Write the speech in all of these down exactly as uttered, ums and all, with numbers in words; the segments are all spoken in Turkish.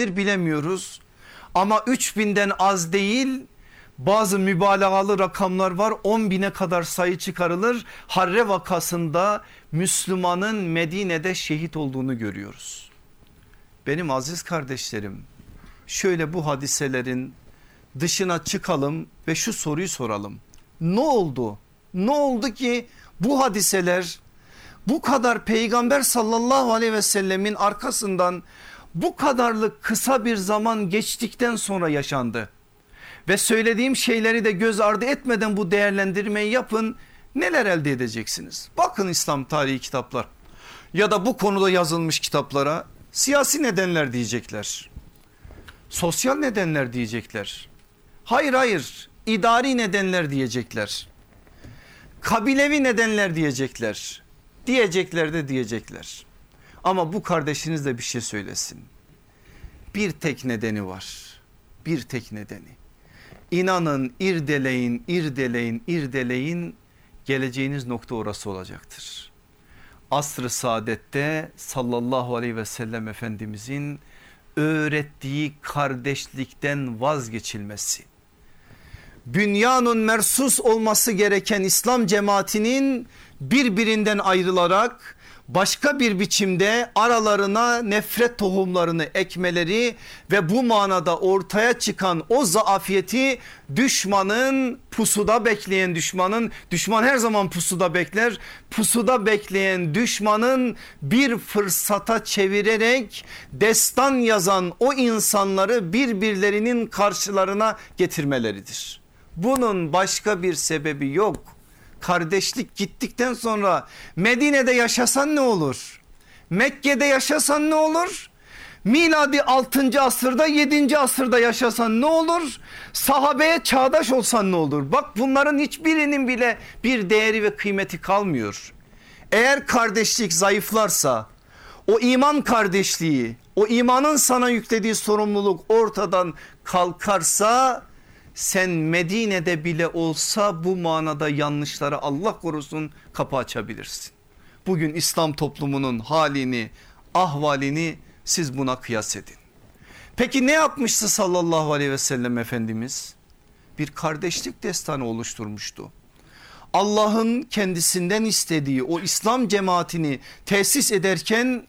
midir bilemiyoruz. Ama üç binden az değil, bazı mübalağalı rakamlar var, on bine kadar sayı çıkarılır. Harre vakasında Müslümanın Medine'de şehit olduğunu görüyoruz. Benim aziz kardeşlerim, şöyle bu hadiselerin dışına çıkalım ve şu soruyu soralım. Ne oldu? Ne oldu ki bu hadiseler bu kadar Peygamber sallallahu aleyhi ve sellemin arkasından bu kadarlık kısa bir zaman geçtikten sonra yaşandı? Ve söylediğim şeyleri de göz ardı etmeden bu değerlendirmeyi yapın. Neler elde edeceksiniz? Bakın İslam tarihi kitaplar ya da bu konuda yazılmış kitaplara. Siyasi nedenler diyecekler. Sosyal nedenler diyecekler. Hayır hayır, idari nedenler diyecekler. Kabilevi nedenler diyecekler. Diyecekler de diyecekler. Ama bu kardeşiniz de bir şey söylesin. Bir tek nedeni var. Bir tek nedeni. İnanın, irdeleyin, irdeleyin, irdeleyin, geleceğiniz nokta orası olacaktır. Asr-ı saadette sallallahu aleyhi ve sellem Efendimizin öğrettiği kardeşlikten vazgeçilmesi. Bünyanun mersus olması gereken İslam cemaatinin birbirinden ayrılarak başka bir biçimde aralarına nefret tohumlarını ekmeleri ve bu manada ortaya çıkan o zaafiyeti düşmanın, pusuda bekleyen düşmanın, düşman her zaman pusuda bekler, pusuda bekleyen düşmanın bir fırsata çevirerek destan yazan o insanları birbirlerinin karşılarına getirmeleridir. Bunun başka bir sebebi yok. Kardeşlik gittikten sonra Medine'de yaşasan ne olur? Mekke'de yaşasan ne olur? Miladi altıncı asırda yedinci asırda yaşasan ne olur? Sahabeye çağdaş olsan ne olur? Bak bunların hiçbirinin bile bir değeri ve kıymeti kalmıyor. Eğer kardeşlik zayıflarsa, o iman kardeşliği, o imanın sana yüklediği sorumluluk ortadan kalkarsa, sen Medine'de bile olsa bu manada yanlışlara Allah korusun kapı açabilirsin. Bugün İslam toplumunun halini, ahvalini siz buna kıyas edin. Peki ne yapmıştı sallallahu aleyhi ve sellem Efendimiz? Bir kardeşlik destanı oluşturmuştu. Allah'ın kendisinden istediği o İslam cemaatini tesis ederken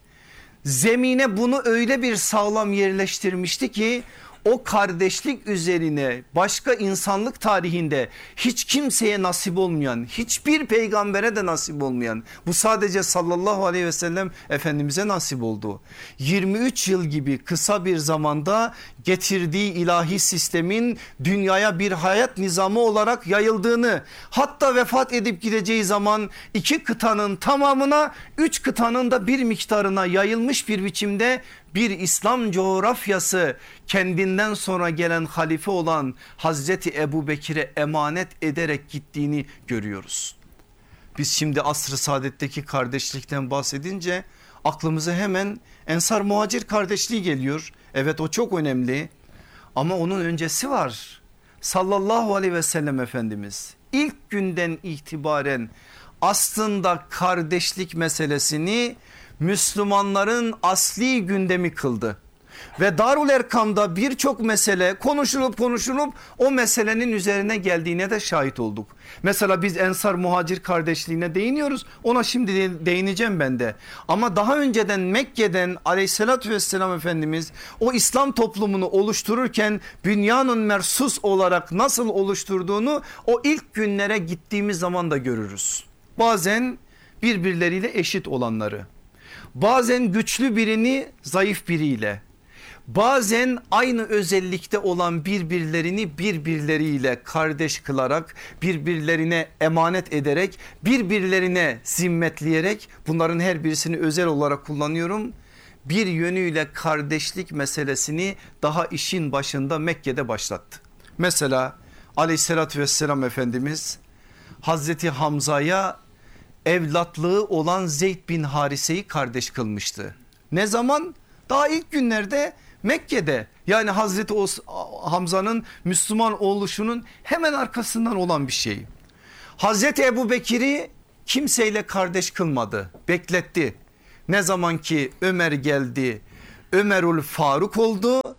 zemine bunu öyle bir sağlam yerleştirmişti ki o kardeşlik üzerine başka insanlık tarihinde hiç kimseye nasip olmayan, hiçbir peygambere de nasip olmayan, bu sadece sallallahu aleyhi ve sellem Efendimiz'e nasip oldu. yirmi üç yıl gibi kısa bir zamanda getirdiği ilahi sistemin dünyaya bir hayat nizamı olarak yayıldığını, hatta vefat edip gideceği zaman iki kıtanın tamamına, üç kıtanın da bir miktarına yayılmış bir biçimde bir İslam coğrafyası kendinden sonra gelen halife olan Hazreti Ebu Bekir'e emanet ederek gittiğini görüyoruz. Biz şimdi asr-ı saadetteki kardeşlikten bahsedince aklımıza hemen Ensar Muhacir kardeşliği geliyor. Evet, o çok önemli ama onun öncesi var. Sallallahu aleyhi ve sellem Efendimiz ilk günden itibaren aslında kardeşlik meselesini Müslümanların asli gündemi kıldı. Ve Darul Erkam'da birçok mesele konuşulup konuşulup o meselenin üzerine geldiğine de şahit olduk. Mesela biz Ensar Muhacir kardeşliğine değiniyoruz, ona şimdi değineceğim ben de. Ama daha önceden Mekke'den aleyhissalatü vesselam Efendimiz o İslam toplumunu oluştururken bünyanın mersus olarak nasıl oluşturduğunu o ilk günlere gittiğimiz zaman da görürüz. Bazen birbirleriyle eşit olanları, bazen güçlü birini zayıf biriyle, bazen aynı özellikte olan birbirlerini birbirleriyle kardeş kılarak, birbirlerine emanet ederek, birbirlerine zimmetleyerek, bunların her birisini özel olarak kullanıyorum. Bir yönüyle kardeşlik meselesini daha işin başında Mekke'de başlattı. Mesela aleyhissalatü vesselam Efendimiz Hazreti Hamza'ya evlatlığı olan Zeyd bin Harise'yi kardeş kılmıştı. Ne zaman? Daha ilk günlerde Mekke'de, yani Hazreti Hamza'nın Müslüman oluşunun hemen arkasından olan bir şey. Hazreti Ebu Bekir'i kimseyle kardeş kılmadı, bekletti. Ne zaman ki Ömer geldi, Ömerül Faruk oldu,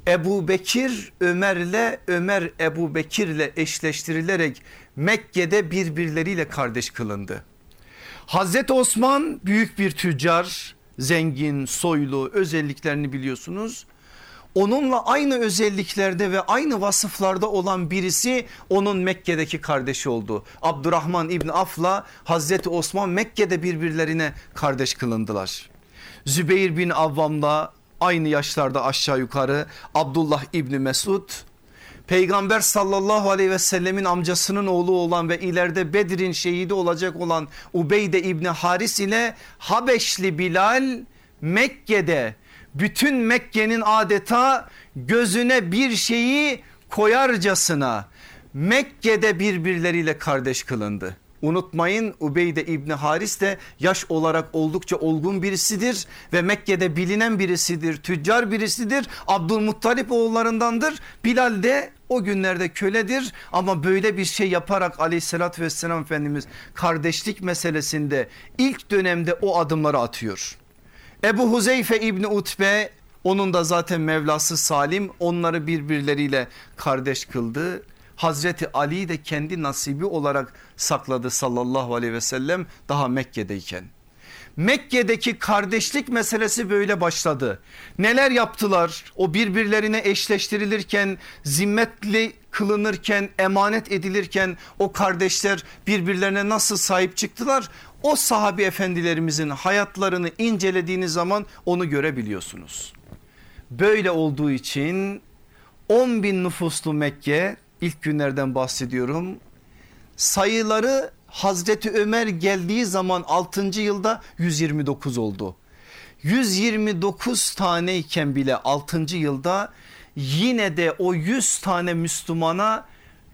Ebu Bekir Ömer'le, Ömer Ebu Bekir'le eşleştirilerek Mekke'de birbirleriyle kardeş kılındı. Hazreti Osman büyük bir tüccar, zengin, soylu, özelliklerini biliyorsunuz. Onunla aynı özelliklerde ve aynı vasıflarda olan birisi onun Mekke'deki kardeşi oldu. Abdurrahman İbni Af'la Hazreti Osman Mekke'de birbirlerine kardeş kılındılar. Zübeyir bin Avvam'la aynı yaşlarda aşağı yukarı Abdullah İbni Mesud, Peygamber sallallahu aleyhi ve sellemin amcasının oğlu olan ve ileride Bedir'in şehidi olacak olan Ubeyde İbni Haris ile Habeşli Bilal Mekke'de, bütün Mekke'nin adeta gözüne bir şeyi koyarcasına Mekke'de birbirleriyle kardeş kılındı. Unutmayın, Ubeyde İbni Haris de yaş olarak oldukça olgun birisidir ve Mekke'de bilinen birisidir, tüccar birisidir. Abdülmuttalip oğullarındandır. Bilal de o günlerde köledir ama böyle bir şey yaparak aleyhissalatü vesselam Efendimiz kardeşlik meselesinde ilk dönemde o adımları atıyor. Ebu Huzeyfe İbni Utbe, onun da zaten Mevlası Salim, onları birbirleriyle kardeş kıldı. Hazreti Ali de kendi nasibi olarak sakladı sallallahu aleyhi ve sellem daha Mekke'deyken. Mekke'deki kardeşlik meselesi böyle başladı. Neler yaptılar? O birbirlerine eşleştirilirken, zimmetli kılınırken, emanet edilirken o kardeşler birbirlerine nasıl sahip çıktılar? O sahabi efendilerimizin hayatlarını incelediğiniz zaman onu görebiliyorsunuz. Böyle olduğu için on bin nüfuslu Mekke, ilk günlerden bahsediyorum, sayıları Hazreti Ömer geldiği zaman altıncı yılda yüz yirmi dokuz oldu. yüz yirmi dokuz taneyken bile altıncı yılda yine de o yüz tane Müslümana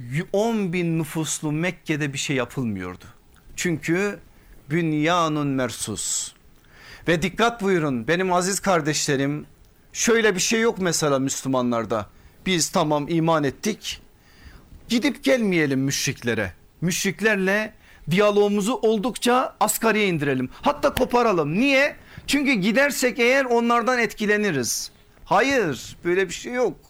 on bin nüfuslu Mekke'de bir şey yapılmıyordu. Çünkü bünyanun mersus. Ve dikkat buyurun benim aziz kardeşlerim, şöyle bir şey yok mesela Müslümanlarda. Biz tamam iman ettik, gidip gelmeyelim müşriklere. Müşriklerle diyalogumuzu oldukça asgariye indirelim. Hatta koparalım. Niye? Çünkü gidersek eğer onlardan etkileniriz. Hayır, böyle bir şey yok.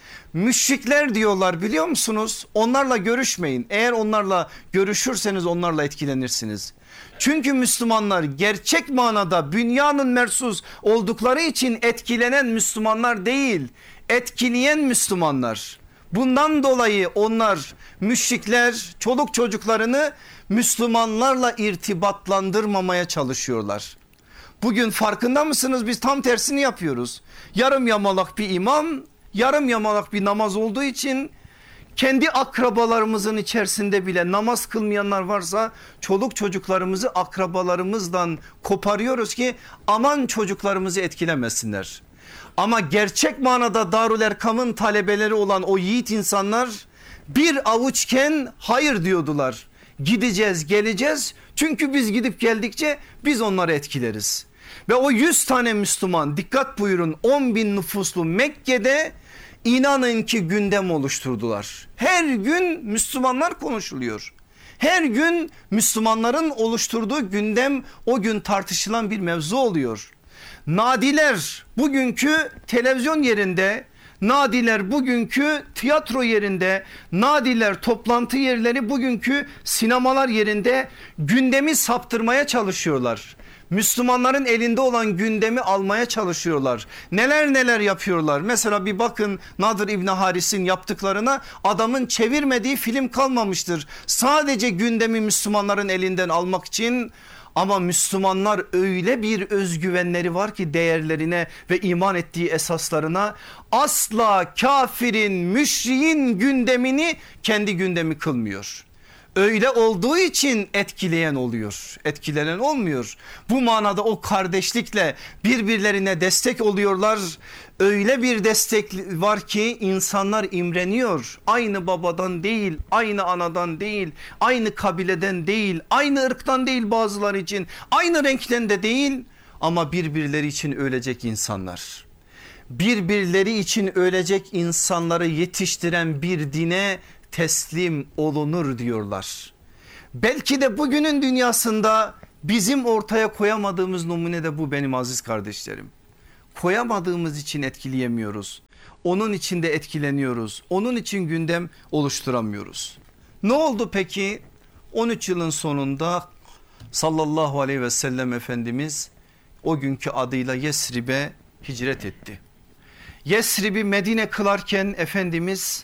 Müşrikler diyorlar, biliyor musunuz? Onlarla görüşmeyin. Eğer onlarla görüşürseniz onlarla etkilenirsiniz. Çünkü Müslümanlar gerçek manada bünyanın mersus oldukları için etkilenen Müslümanlar değil, etkileyen Müslümanlar. Bundan dolayı onlar, müşrikler, çoluk çocuklarını Müslümanlarla irtibatlandırmamaya çalışıyorlar. Bugün farkında mısınız? Biz tam tersini yapıyoruz. Yarım yamalak bir imam, yarım yamalak bir namaz olduğu için kendi akrabalarımızın içerisinde bile namaz kılmayanlar varsa çoluk çocuklarımızı akrabalarımızdan koparıyoruz ki aman çocuklarımızı etkilemesinler. Ama gerçek manada Darül Erkam'ın talebeleri olan o yiğit insanlar bir avuçken hayır diyordular. Gideceğiz, geleceğiz, çünkü biz gidip geldikçe biz onları etkileriz. Ve o yüz tane Müslüman, dikkat buyurun, on bin nüfuslu Mekke'de inanın ki gündem oluşturdular. Her gün Müslümanlar konuşuluyor. Her gün Müslümanların oluşturduğu gündem o gün tartışılan bir mevzu oluyor. Nadiler bugünkü televizyon yerinde, nadiler bugünkü tiyatro yerinde, nadiler toplantı yerleri bugünkü sinemalar yerinde gündemi saptırmaya çalışıyorlar. Müslümanların elinde olan gündemi almaya çalışıyorlar. Neler neler yapıyorlar. Mesela bir bakın Nadir İbni Haris'in yaptıklarına, adamın çevirmediği film kalmamıştır. Sadece gündemi Müslümanların elinden almak için. Ama Müslümanlar öyle bir özgüvenleri var ki değerlerine ve iman ettiği esaslarına, asla kafirin, müşriğin gündemini kendi gündemi kılmıyor. Öyle olduğu için etkileyen oluyor, etkilenen olmuyor. Bu manada o kardeşlikle birbirlerine destek oluyorlar. Öyle bir destek var ki insanlar imreniyor. Aynı babadan değil, aynı anadan değil, aynı kabileden değil, aynı ırktan değil bazıları için, aynı renkten de değil, ama birbirleri için ölecek insanlar. Birbirleri için ölecek insanları yetiştiren bir dine teslim olunur diyorlar. Belki de bugünün dünyasında bizim ortaya koyamadığımız numune de bu benim aziz kardeşlerim. koyamadığımız için etkileyemiyoruz. Onun için de etkileniyoruz. Onun için gündem oluşturamıyoruz. Ne oldu peki? on üç yılın sonunda sallallahu aleyhi ve sellem Efendimiz o günkü adıyla Yesrib'e hicret etti. Yesrib'i Medine kılarken Efendimiz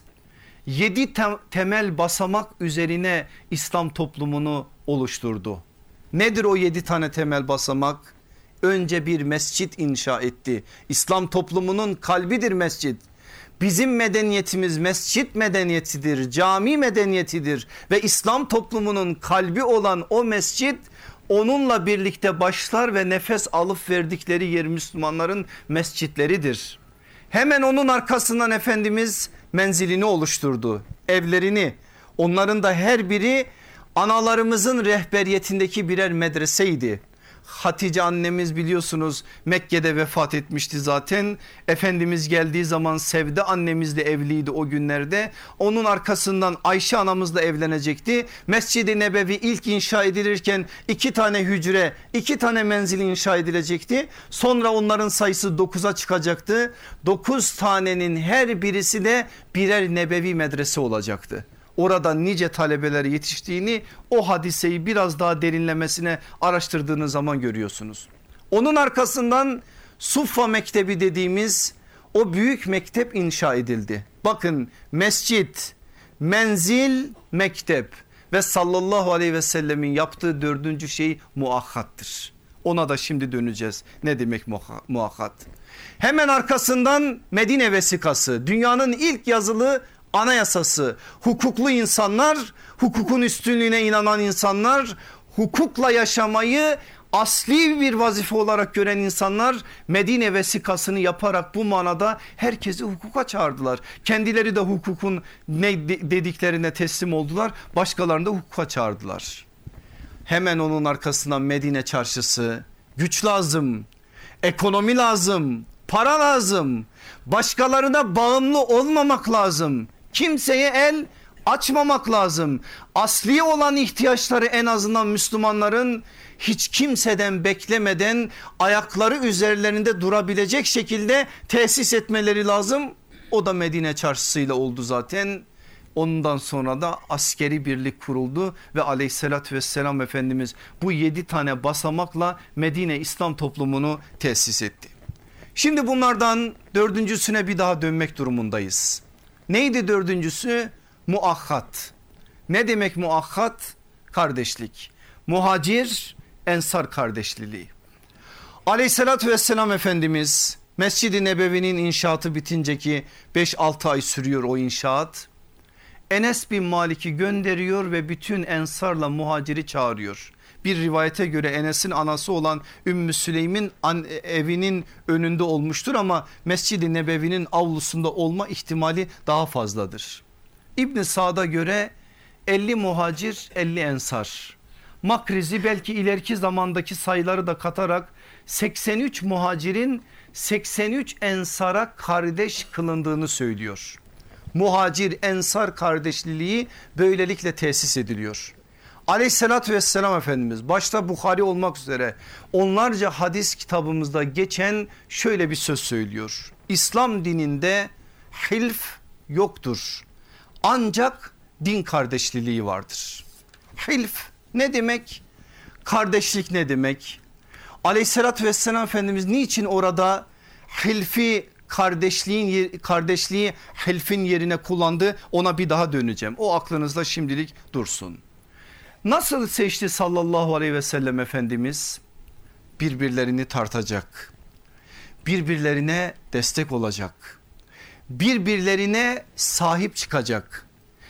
yedi temel basamak üzerine İslam toplumunu oluşturdu. Nedir o yedi tane temel basamak? Önce bir mescit inşa etti. İslam toplumunun kalbidir mescit. Bizim medeniyetimiz mescit medeniyetidir, cami medeniyetidir ve İslam toplumunun kalbi olan o mescit onunla birlikte başlar ve nefes alıp verdikleri yer Müslümanların mescitleridir. Hemen onun arkasından Efendimiz menzilini oluşturdu, evlerini. Onların da her biri analarımızın rehberiyetindeki birer medreseydi. Hatice annemiz biliyorsunuz Mekke'de vefat etmişti zaten. Efendimiz geldiği zaman Sevde annemizle evliydi o günlerde. Onun arkasından Ayşe anamızla evlenecekti. Mescid-i Nebevi ilk inşa edilirken iki tane hücre, iki tane menzil inşa edilecekti. Sonra onların sayısı dokuza çıkacaktı. Dokuz tanenin her birisi de birer nebevi medrese olacaktı. Orada nice talebeler yetiştiğini, o hadiseyi biraz daha derinlemesine araştırdığınız zaman görüyorsunuz. Onun arkasından Suffa Mektebi dediğimiz o büyük mektep inşa edildi. Bakın mescit, menzil, mektep ve sallallahu aleyhi ve sellemin yaptığı dördüncü şey muakkattır. Ona da şimdi döneceğiz. Ne demek muakkat? Hemen arkasından Medine vesikası, dünyanın ilk yazılı anayasası. Hukuklu insanlar, hukukun üstünlüğüne inanan insanlar, hukukla yaşamayı asli bir vazife olarak gören insanlar Medine vesikasını yaparak bu manada herkesi hukuka çağırdılar. Kendileri de hukukun ne dediklerine teslim oldular, başkalarını da hukuka çağırdılar. Hemen onun arkasından Medine çarşısı, güç lazım, ekonomi lazım, para lazım, başkalarına bağımlı olmamak lazım. Kimseye el açmamak lazım. Asli olan ihtiyaçları en azından Müslümanların hiç kimseden beklemeden ayakları üzerlerinde durabilecek şekilde tesis etmeleri lazım. O da Medine çarşısıyla oldu zaten. Ondan sonra da askeri birlik kuruldu ve aleyhissalatü vesselam Efendimiz bu yedi tane basamakla Medine İslam toplumunu tesis etti. Şimdi bunlardan dördüncüsüne bir daha dönmek durumundayız. Neydi dördüncüsü? Muakkat. Ne demek muakkat? Kardeşlik. Muhacir, ensar kardeşliliği. Aleyhissalatü vesselam Efendimiz Mescid-i Nebevi'nin inşaatı bitince ki beş altı ay sürüyor o inşaat. Enes bin Malik'i gönderiyor ve bütün ensarla muhaciri çağırıyor. Bir rivayete göre Enes'in anası olan Ümmü Süleym'in evinin önünde olmuştur ama Mescid-i Nebevi'nin avlusunda olma ihtimali daha fazladır. İbn-i Sa'd'a göre elli muhacir elli ensar. Makrizi belki ileriki zamandaki sayıları da katarak seksen üç muhacirin seksen üç ensara kardeş kılındığını söylüyor. Muhacir ensar kardeşliliği böylelikle tesis ediliyor. Aleyhissalatü vesselam Efendimiz başta Bukhari olmak üzere onlarca hadis kitabımızda geçen şöyle bir söz söylüyor. İslam dininde hilf yoktur, ancak din kardeşliliği vardır. Hilf ne demek? Kardeşlik ne demek? Aleyhissalatü vesselam Efendimiz niçin orada hilfi kardeşliğin kardeşliği hilfin yerine kullandı, ona bir daha döneceğim. O aklınızda şimdilik dursun. Nasıl seçti sallallahu aleyhi ve sellem Efendimiz? Birbirlerini tartacak, birbirlerine destek olacak, birbirlerine sahip çıkacak.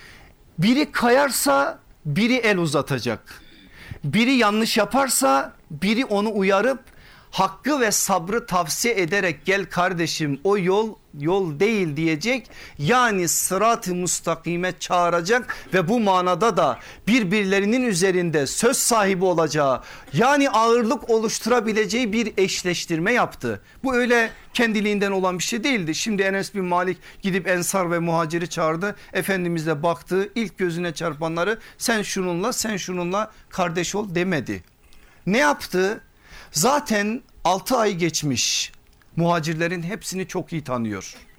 Biri kayarsa biri el uzatacak, biri yanlış yaparsa biri onu uyarıp hakkı ve sabrı tavsiye ederek gel kardeşim o yol yol değil diyecek, yani sırat-ı müstakime çağıracak ve bu manada da birbirlerinin üzerinde söz sahibi olacağı, yani ağırlık oluşturabileceği bir eşleştirme yaptı. Bu öyle kendiliğinden olan bir şey değildi. Şimdi Enes bin Malik gidip ensar ve muhaciri çağırdı. Efendimiz de baktı, ilk gözüne çarpanları sen şununla sen şununla kardeş ol demedi. Ne yaptı? Zaten altı ay geçmiş. Muhacirlerin hepsini çok iyi tanıyor.